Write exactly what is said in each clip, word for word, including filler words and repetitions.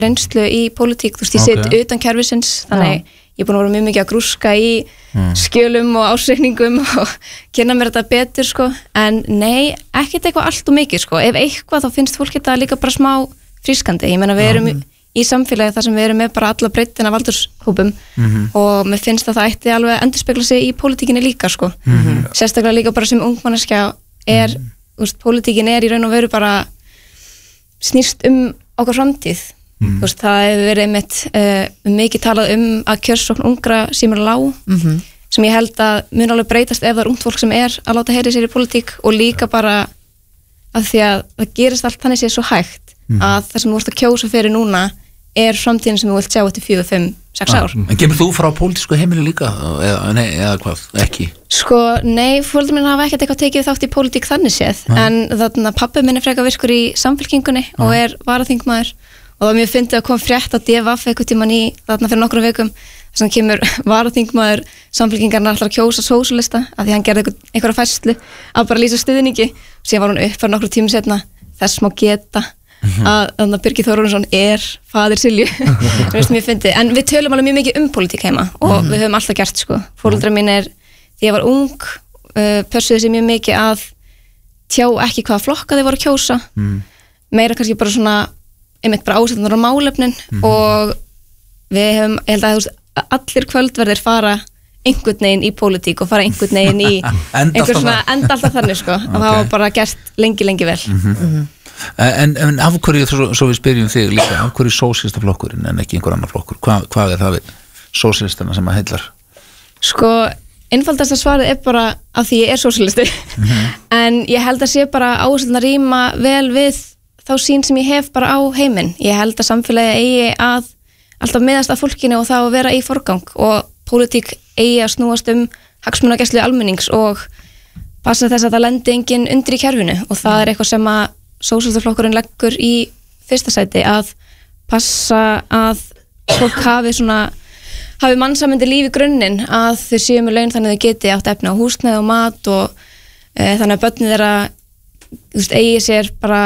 reynslu í pólitík, þú veist, ég okay. sit utan kerfisins, þannig Já. Ég er búin að vera mjög mikið að grúska í mm. skjölum og ásreikningum og kynna mér þetta betur, sko, en nei, ekkert eitthvað allt og mikið, sko, ef eitthvað þá finnst fólk þetta líka bara smá frískandi, ég meina við erum mm. í samfélagi þar sem við erum með bara alla breytin af aldurshópum mm-hmm. og mér finnst að það ætti alveg að endurspegla sig í pólitíkinni líka, sko, mm-hmm. sérstaklega líka bara sem ungmanneskja er, mm. þú veist, pólitíkin er í raun og veru bara snýst um okkar framtíð. Mm. Þú veist, það hefur verið einmitt uh, mikið talað um að kjörsókn ungra sé mér lág, mm-hmm. sem ég held að mun alveg breytast ef það er ungt fólk sem er að láta heyra sér í pólitík og líka bara að því að það gerist allt þannig sér svo hægt mm. að það sem þú ert að kjósa fyrir núna er framtíðin sem þú vilt sjá eftir fjögur, fimm, sex ár. En kemur þú frá pólitísku heimili líka? Eða, nei, eða hvað? Ekki? Sko, nei, foreldrar mín hafa ekkert eitthvað tekið þátt í pólitík þannig séð, nei. En þarna pabbi minn er frekar virkur í Samfylkingunni nei. Og er varaþingmaður og það var mjög fyndið að koma frétt á D V F eitthvað tíman í þarna fyrir nokkrum vikum þess að kemur varaþingmaður Samfylkingarnar alltaf að kjósa sósíalista af því hann gerði einhverja færslu að bara lýsa stuðningi og síðan var hún upp fyrir nokkrum tímum setna þess má geta mm-hmm. að, að Birgir Þórarinsson er faðir Silju það veist mjög fyndið, en við tölum alveg mjög mikið um pólitík heima og mm-hmm. við höfum alltaf gert sko, foreldrar mín er því ég var ung uh, pössuði sig mjög mikið að tjá ekki hvaða flokka þeir voru að kjósa mm. meira kannski bara svona einmitt bara ásettunar á málefnin mm-hmm. og við hefum, ég held að þú veist allir kvöldverðir fara einhvern veginn í pólitík og fara einhvern veginn í einhver svona enda alltaf þannig sko okay. og það var bara gert lengi lengi vel mm-hmm. Mm-hmm. En, en af hverju, svo, svo við spyrjum þig líka, af hverju sósíalistaflokkurinn en ekki einhver annar flokkur, Hva, hvað er það við sósíalistana sem að heillar? Sko, einfaldasta svarið er bara að því ég er sósíalisti mm-hmm. en ég held að sé bara áherslan að rýma vel við þá sín sem ég hef bara á heiminn, ég held að samfélagi eigi að alltaf miðast að fólkinu og það að vera í forgang og pólitík eigi að snúast um hagsmunagæslu almennings og passa þess að það lendi enginn undir í kerfinu og það er eitthvað sem að sósíalistaflokkurinn leggur í fyrsta sæti að passa að fólk hafi svona hafi mannsæmandi líf í grunninn að þau séu með laun þannig að þau geti átt efni á húsnæði og mat og e, þannig að börnin þeirra þú veist, eigi sér bara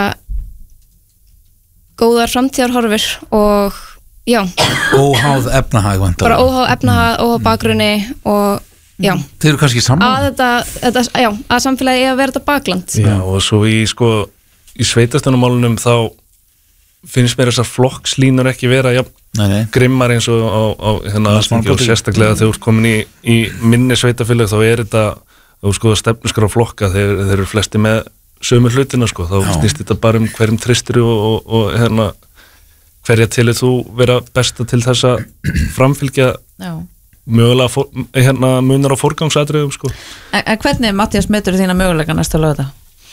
góðar framtíðarhorfur og já. Óháð efnahag vantar. Bara óháð efnahag, óháð bakgrunni og já. Þeir eru kannski saman. Að þetta, þetta, já, að samfélagi eigi að vera þetta bakland. Já, og svo í sko, í sveitarstjórnarmálunum þá finnst mér þessar flokkslínur ekki vera ja, nei, nei. grimmar eins og á, á hérna aðstingi og sérstaklega þegar þú ert komin í, í minni sveitarfélag þá er þetta, þú sko stefnuskrá flokka þeir, þeir eru flesti með sömu hlutina sko, þá snýst þetta bara um hverjum tristur og, og, og hérna hverja til þú vera besta til þess að framfylgja Já. mögulega for, hérna munar á forgangsatriðum sko. En, en hvernig, Matthías, metur þína möguleika næstu lögða?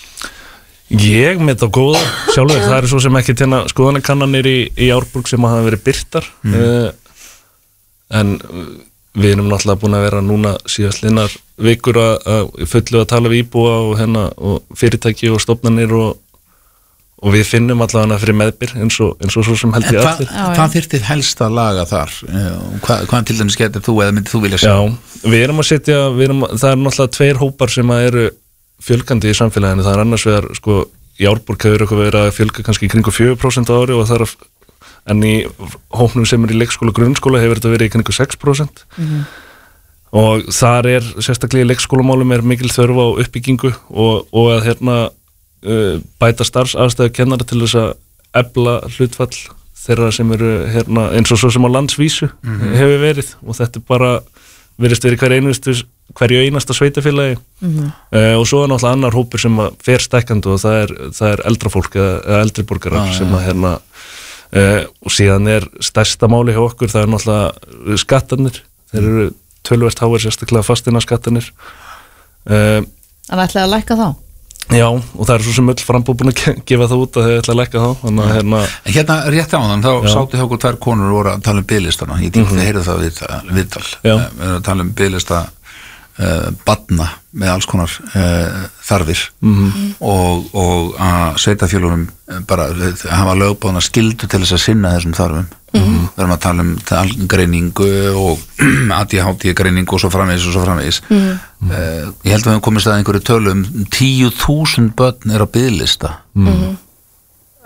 Ég met á góða sjálfur, það er svo sem ekki tjena skoðanakannanir í, í Árborg sem hafa verið birtar mm. uh, en við erum náttúrulega búin að vera núna síðast linnar vikur að, að fullu að tala við íbúa og, hérna, og fyrirtæki og stofnanir og, og við finnum allavega fyrir meðbyr eins og, eins og svo sem held ég allir. Hvað hva þyrftið helst að laga þar? Hvað hva til dæmis getur þú eða myndir þú vilja sjá? Já, við erum að setja, við erum að, það er náttúrulega tveir hópar sem að eru fjölgandi í samfélaginu, það er annars vegar sko, í Árborg hefur eitthvað verið að fjölga kannski í kringu fjögur prósent á ári og það er en í hópnum sem er í leikskóla og grunnskóla hefur þetta verið í kringu sex prósent mm-hmm. og þar er sérstaklega í leikskólamálum er mikil þörf á uppbyggingu og, og að hérna uh, bæta starfsaðstæðu kennara til þess að efla hlutfall þeirra sem eru hérna eins og svo sem á landsvísu mm-hmm. hefur verið og þetta er bara verið verið hver einustu hverju einasta sveitafélagi mm-hmm. uh, og svo er náttúrulega annar hópur sem að fer stækkandi og það er, það er eldra fólk eða, eða eldri borgarar ah, sem að hérna Uh, og síðan er stærsta máli hjá okkur það er náttúrulega skattarnir þeir eru töluvert háir sérstaklega fasteignaskattarnir uh, Það ætlaði að lækka þá? Já, og það er svo sem öll frambúð búin að gefa það út að þeir ætla að lækka þá þannig að hérna En hérna rétt á þann, þá já. Sátu hjá okkur tvær konur og voru að tala um biðlistana ég tíma mm-hmm. þeir heyrðu það við, viðtal við erum að tala um biðlista Uh, badna með alls konar uh, þarfir mm-hmm. og, og að sveitafélögunum bara hafa lögbáðna skyldu til þess að sinna þessum þarfum mm-hmm. við erum að tala um greiningu og A D H D greiningu og svo framvegis og svo framvegis mm-hmm. uh, ég held að við hefum komist að einhverju tölu um tíu þúsund börn er á biðlista mm-hmm.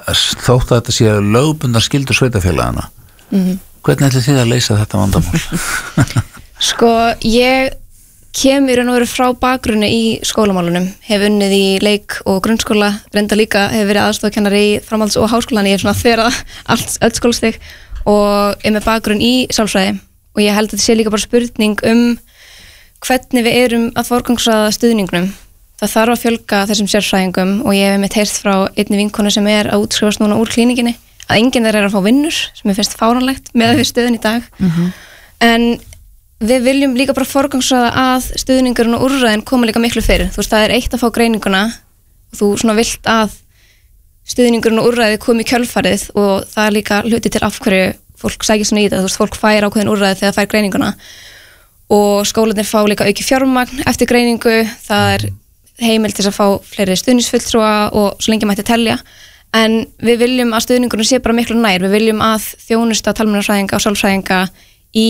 þótt að þetta sé lögbundnar skyldur sveitafélagana mm-hmm. hvernig ætlið þið að leysa þetta vandamál? Sko, ég kem í raun og veru frá bakgrunni í skólamálunum, hef unnið í leik og grunnskóla, reynda líka hef verið aðstofakennari í framhalds- og háskólan, ég hef svona þverað allt, öll skólastig og er með bakgrunn í sálfræði og ég held að þetta sé líka bara spurning um hvernig við erum að forgangsraða stuðningnum. Það þarf að fjölga þessum sérfræðingum og ég hef meitt heyrt frá einni vinkonu sem er að útskrifast núna úr klínikinni að enginn þeirra er að fá vinnur sem er finnst fáránlegt með við stöðun í dag mm-hmm. en við viljum líka bara forgangsraða að stuðningurinn og úrræðin koma líka miklu fyrir. Þú veist, það er eitt að fá greininguna og þú svona vilt að stuðningurinn og úrræði komi í kjölfarið og það er líka hluti til af hverju fólk sækir svona í þetta. Þú veist, fólk fær ákveðin úrræði þegar það fær greininguna og skólarnir fá líka auki fjármagn eftir greiningu. Það er heimild til að fá fleiri stuðningsfulltrúa og svo lengi mætti telja. En við viljum að stuðningurinn sé bara miklu nær. Við viljum að þjónusta talmeinafræðinga og sálfræðinga í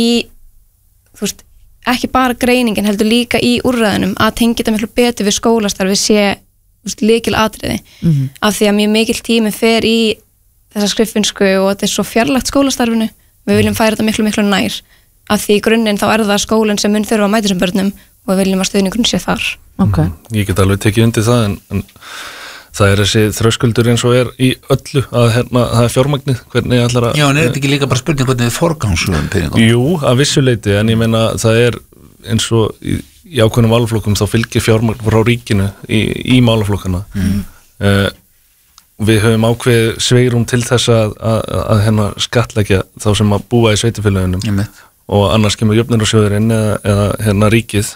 þú veist, ekki bara greiningin heldur líka í úrræðinum að tengja þetta miklu betur við skólastarfi sé lykil atriði mm-hmm. af því að mjög mikil tími fer í þessa skriffinsku og þetta er svo fjarlægt skólastarfinu við viljum færa þetta miklu miklu nær af því í grunninn þá er það skólinn sem mun þurfa að mæta sem börnum og við viljum að stuðningurinn sé þar okay. Ég get alveg tekið undir það en, en það er þessi þröskuldur eins og er í öllu að hérna, það er fjármagnið, hvernig ætlar að... Já, en er þetta ekki líka bara spurning hvernig þið forgangsröðum peningum? Jú, að vissuleiti, en ég meina það er eins og í, í ákveðnum málaflokkum þá fylgir fjármagn frá ríkinu í, í málaflokkana. Mm. Uh, við höfum ákveð sveirum til þess að, að, að hérna skattleggja þá sem að búa í sveitarfélögunum og annars kemur jöfnunarsjóðurinn eða, eða hérna ríkið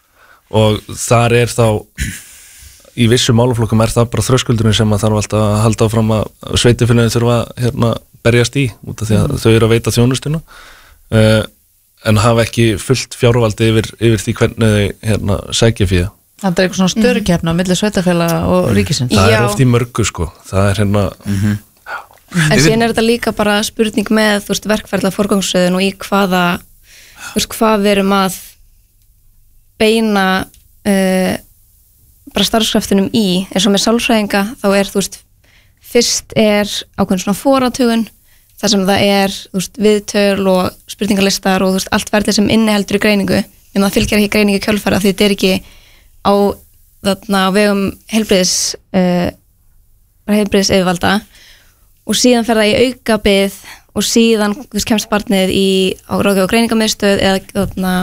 og þar er þá í vissu málaflokkum er það bara þröskuldurinn sem að þarf alltaf að halda áfram að sveitarfélögin þurfa hérna berjast í út af því að mm. þau eru að veita þjónustuna uh, en hafa ekki fullt fjárvaldi yfir, yfir því hvernig þau hérna sækja fyrir. Það er eitthvað svona störukeppni á milli sveitarfélaga og mm. ríkisins. Það Já. er oft í mörgu sko, það er hérna mm-hmm. En síðan er þetta líka bara spurning með þú veist verkferðla forgangsröðun og í hvaða þú veist hvað við erum að beina uh, bara starfskraftunum í, eins og með sálfræðinga þá er, þú veist, fyrst er ákveðin svona foratugun þar sem það er, þú veist, viðtöl og spurningalistar og þú veist, allt verðið sem inniheldur í greiningu, en það fylgir ekki greiningu kjölfara því þetta er ekki á þarna á vegum heilbrigðis uh, heilbrigðis yfirvalda og síðan fer það í aukabið og síðan, þú veist, kemst barnið í á ráðgjöf og greiningamiðstöð eða þarna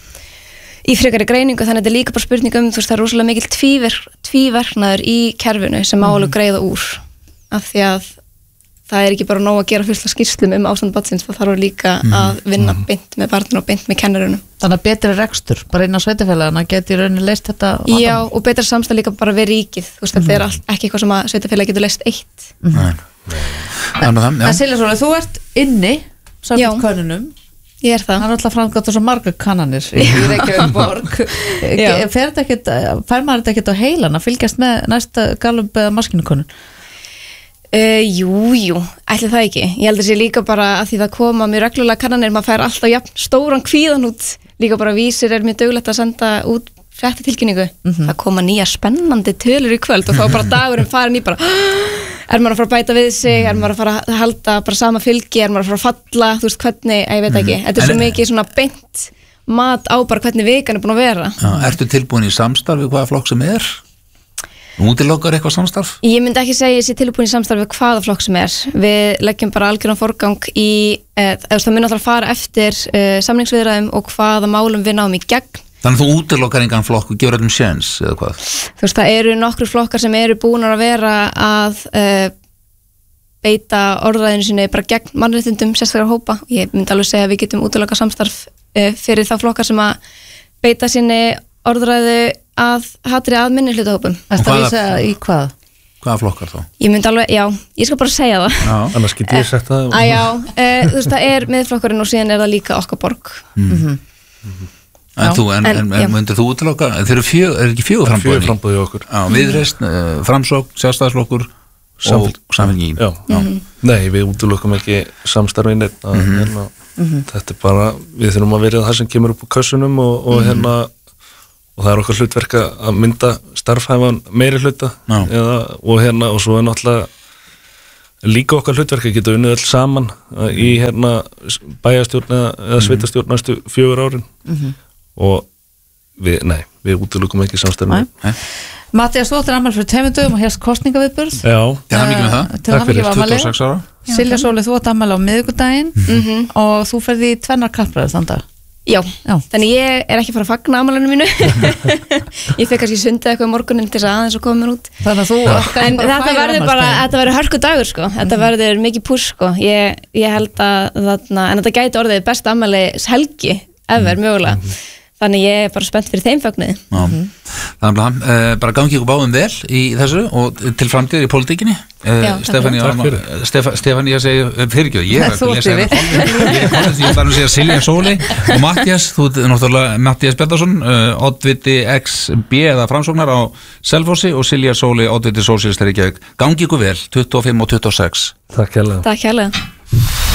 í frekari greiningu, þannig að þetta er líka bara spurning um þú veist, það er rosalega mikil tvíverk, tvíverknaður í kerfinu sem má alveg greiða úr af því að það er ekki bara nóg að gera fullt af skýrslum um ástand barnsins, það þarf líka mm. að vinna mm. beint með barninu og beint með kennarunum. Þannig að betri rekstur, bara inn á sveitarfélagana geti í rauninni leyst þetta vandamál. Já, og betra samstæð líka bara við ríkið, þú veist, mm. þetta er all, ekki eitthvað sem að sveitarfélagi getur leyst eitt. Mm. En, en Silja Sólveig, þú ert inni samkvæmt könnunum. Ég er það. Það er alltaf framkvæmt svo margar kannanir í Reykjavík borg. Fer þetta ekkert, fær maður þetta ekkert á heilan að fylgjast með næsta Gallup eða maskinukönnun? Uh, jú, jú, ætli það ekki. Ég held að sé líka bara að því það koma mjög reglulega kannanir, maður fær alltaf jafn stóran kvíðan út. Líka bara Vísir er mjög duglega að senda út fréttatilkynningu. Mm-hmm. Það koma nýja spennandi tölur í kvöld og þá bara dagurinn farin í bara er maður að fara að bæta við sig, er maður að fara að halda bara sama fylgi, er maður að fara að falla, þú veist hvernig, ég veit ekki, þetta er svo mikið svona beint mat á bara hvernig vikan er búin að vera. Já, ertu tilbúin í samstarf við hvaða flokk sem er? Útilokar eitthvað samstarf? Ég myndi ekki segja ég sé tilbúin í samstarf við hvaða flokk sem er. Við leggjum bara algjörðan forgang í, eh, það mun alltaf fara eftir eh, samningsviðræðum og hvaða málum við náum í gegn. Þannig að þú útilokar engan flokk og gefur öllum séns eða hvað? Þú veist, það eru nokkru flokkar sem eru búnar að vera að uh, beita orðræðinu sinni bara gegn mannréttindum sérstaklega hópa. Ég myndi alveg segja að við getum útilokað samstarf uh, fyrir þá flokkar sem að beita sinni orðræðu að hatri að minni hlutahópum. Þetta að vísa í hvað? Hvaða flokkar þá? Ég myndi alveg, já, ég skal bara segja það. Já, annars get ég sagt það. Að já, uh, þú veist, það er miðflokkurinn og síðan er það líka okkar borg. Mm. Mm-hmm. Mm-hmm. En, þú, en, en, en myndir þú útiloka, þeir eru fjög, er ekki fjögur framboði? Fjögur framboði okkur. Já, Viðreisn, uh, Framsókn, Sjálfstæðisflokkur og Samfylkingin. Já, já. Mm-hmm. Nei, við útilokum ekki samstarfið neitt. Mm-hmm. Hérna, mm-hmm. Þetta er bara, við þurfum að verið það sem kemur upp á kössunum og, og mm-hmm. hérna, og það er okkar hlutverk að mynda starfhæfan meiri hluta eða, og hérna, og svo er náttúrulega líka okkar hlutverki geta unnið öll saman í hérna bæjarstjórn eða, eða sveitastjórn næstu fjögur árin mm-hmm. og við, nei, við útilokum ekki samstæðum Mattías, þú áttir afmæli fyrir tveimur dögum og hérst kostningaviðburð Já, til hamingju með það Takk fyrir, tuttugu og sex ára Silja Sóli, þú átt afmæli á miðvikudaginn mm-hmm. og þú ferði í tvennar kappræður þann dag Já, Já, þannig ég er ekki að fara að fagna afmælinu mínu ég fekk kannski sundið eitthvað morgunin til þess að aðeins og koma mér út Þannig að þú En þetta verður bara, þetta verður hörku dagur sko. Þetta verður mikið pús sko. ég, ég held að þarna, en þetta gæti orðið besta afmælis helgi ever mögulega Þannig ég er bara spennt fyrir þeim fögnuði mm-hmm. Þannig að uh, bara gangi ykkur báðum vel í þessu og til framtíðar í pólitíkinni uh, Stefáníu Stef, Stefáníu segi fyrirgjöð ég er að lesa hérna ég er að segja Silja Sóli og Mattías þú er náttúrulega Mattías Bjarnason uh, oddviti X B eða framsóknar á Selfossi og Silja Sóli oddviti Sósíalista Reykjavík gangi ykkur vel tuttugu og fimm og tuttugu og sex Takk hérlega Takk hérlega